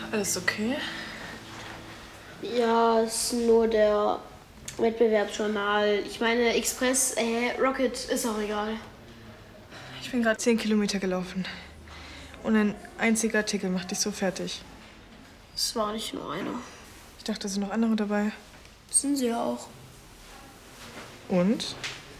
Alles okay? Ja, ist nur der Wettbewerbsjournal. Ich meine, Express, Rocket ist auch egal. Ich bin gerade 10 Kilometer gelaufen. Und ein einziger Artikel macht dich so fertig. Es war nicht nur einer. Ich dachte, es sind noch andere dabei. Das sind sie ja auch. Und?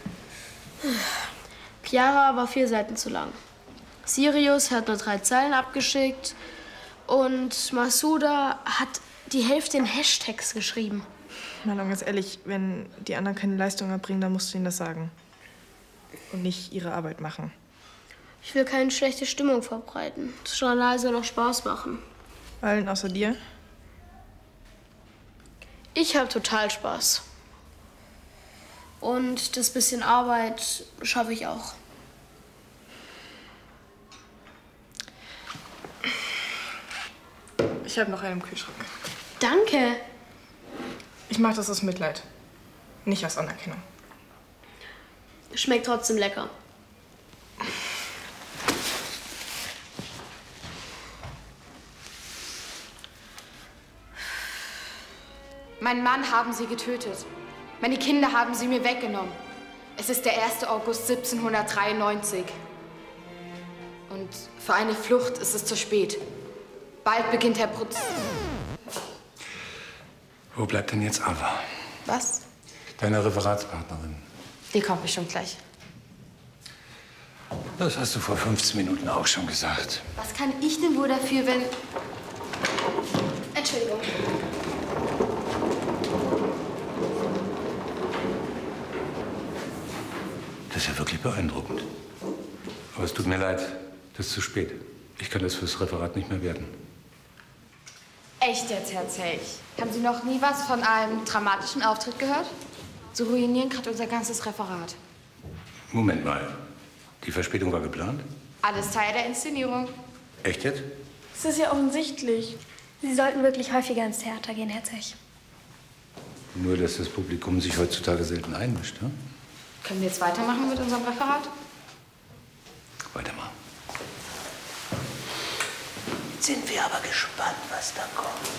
Chiara war 4 Seiten zu lang. Sirius hat nur 3 Zeilen abgeschickt. Und Masuda hat die Hälfte in Hashtags geschrieben. Marlon, ganz ehrlich, wenn die anderen keine Leistung erbringen, dann musst du ihnen das sagen. Und nicht ihre Arbeit machen. Ich will keine schlechte Stimmung verbreiten. Das Journal soll auch Spaß machen. Allen außer dir? Ich habe total Spaß. Und das bisschen Arbeit schaffe ich auch. Ich habe noch einen im Kühlschrank. Danke. Ich mache das aus Mitleid, nicht aus Anerkennung. Schmeckt trotzdem lecker. Meinen Mann haben sie getötet. Meine Kinder haben sie mir weggenommen. Es ist der 1. August 1793. Und für eine Flucht ist es zu spät. Bald beginnt der Prozess. Wo bleibt denn jetzt Ava? Was? Deine Referatspartnerin. Die kommt bestimmt gleich. Das hast du vor 15 Minuten auch schon gesagt. Was kann ich denn wohl dafür, wenn... Entschuldigung. Das ist ja wirklich beeindruckend. Aber es tut mir leid, das ist zu spät. Ich kann das fürs Referat nicht mehr werden. Echt jetzt, Herr Zelch? Haben Sie noch nie was von einem dramatischen Auftritt gehört? Sie ruinieren gerade unser ganzes Referat. Moment mal. Die Verspätung war geplant? Alles Teil der Inszenierung. Echt jetzt? Das ist ja offensichtlich. Sie sollten wirklich häufiger ins Theater gehen, Herr Zech. Nur, dass das Publikum sich heutzutage selten einmischt, ne? Können wir jetzt weitermachen mit unserem Referat? Weitermachen. Jetzt sind wir aber gespannt, was da kommt.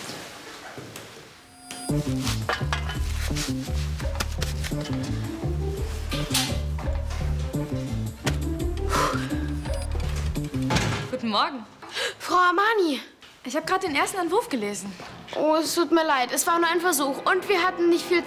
Guten Morgen. Frau Armani. Ich habe gerade den ersten Entwurf gelesen. Oh, es tut mir leid. Es war nur ein Versuch. Und wir hatten nicht viel